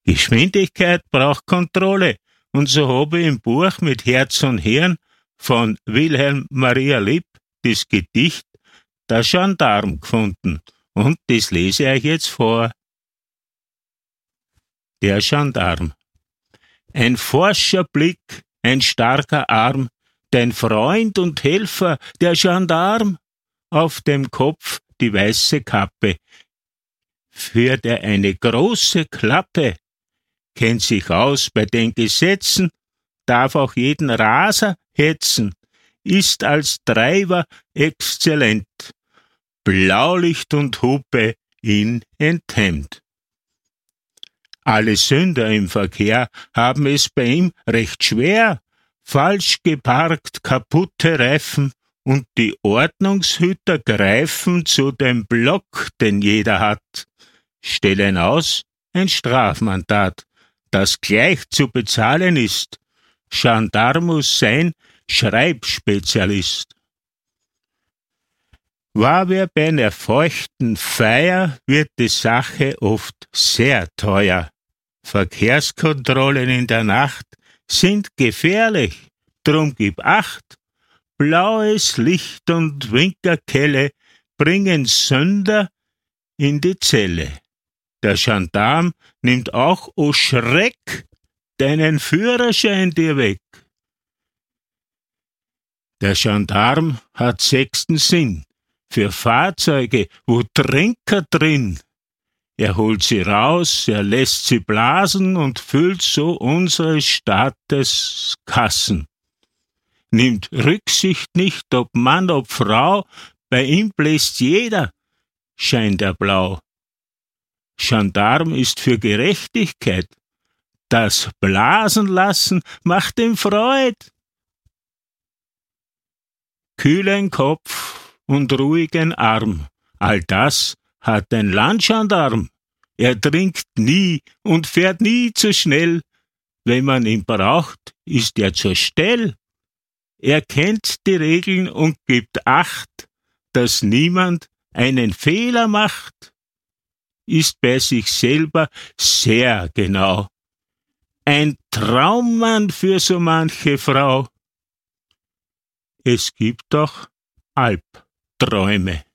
Geschwindigkeit braucht Kontrolle, und so habe ich im Buch mit Herz und Hirn von Wilhelm Maria Lipp das Gedicht Der Gendarm gefunden, und das lese ich euch jetzt vor. Der Gendarm. Ein forscher Blick, ein starker Arm, dein Freund und Helfer, der Gendarm, auf dem Kopf die weiße Kappe, führt er eine große Klappe, kennt sich aus bei den Gesetzen, darf auch jeden Raser hetzen, ist als Treiber exzellent, Blaulicht und Hupe ihn enthemmt. Alle Sünder im Verkehr haben es bei ihm recht schwer, falsch geparkt, kaputte Reifen, und die Ordnungshüter greifen zu dem Block, den jeder hat, stellen aus ein Strafmandat, das gleich zu bezahlen ist. Gendarm muss sein Schreibspezialist. War wer bei einer feuchten Feier, wird die Sache oft sehr teuer. Verkehrskontrollen in der Nacht sind gefährlich, drum gib Acht. Blaues Licht und Winkerkelle bringen Sünder in die Zelle. Der Gendarm nimmt auch, o Schreck, deinen Führerschein dir weg. Der Gendarm hat sechsten Sinn für Fahrzeuge, wo Trinker drin. Er holt sie raus, er lässt sie blasen und füllt so unseres Staates Kassen. Nimmt Rücksicht nicht, ob Mann, ob Frau, bei ihm bläst jeder, scheint er blau. Gendarm ist für Gerechtigkeit, das Blasen lassen macht ihm Freud. Kühlen Kopf und ruhigen Arm, all das hat ein Landgendarm. Er trinkt nie und fährt nie zu schnell. Wenn man ihn braucht, ist er zur Stell. Er kennt die Regeln und gibt Acht, dass niemand einen Fehler macht, ist bei sich selber sehr genau. Ein Traummann für so manche Frau. Es gibt doch Albträume.